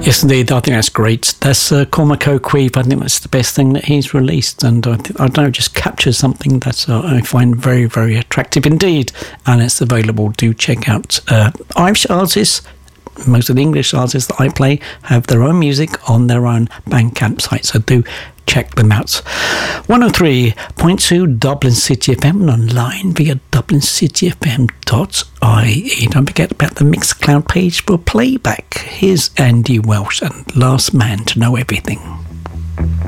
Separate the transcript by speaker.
Speaker 1: Yes, indeed. I think that's great. That's Cormac O'Keefe. I think that's the best thing that he's released. And I don't know, just captures something that I find very, very attractive indeed. And it's available. Do check out Irish artists. Most of the English artists that I play have their own music on their own Bandcamp site. So do check them out. 103.2 Dublin City FM online via dublincityfm.ie. Don't forget about the Mixcloud page for playback. Here's Andy Welsh and Last Man to Know Everything.